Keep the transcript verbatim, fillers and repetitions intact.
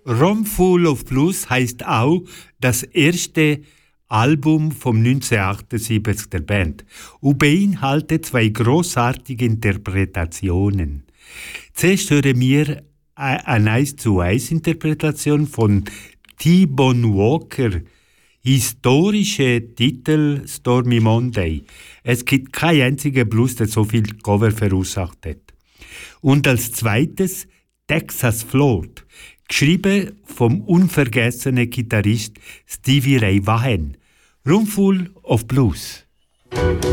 Roomful of Blues heißt auch das erste Album vom neunzehnhundertachtundsiebzig der Band und beinhaltet zwei grossartige Interpretationen. Zuerst hören wir eine eins zu eins Interpretation von T-Bone Walker, historische Titel Stormy Monday. Es gibt keinen einzigen Blues, der so viel Cover verursacht hat. Und als zweites Texas Float, geschrieben vom unvergessenen Gitarrist Stevie Ray Vaughan. Roomful of Blues.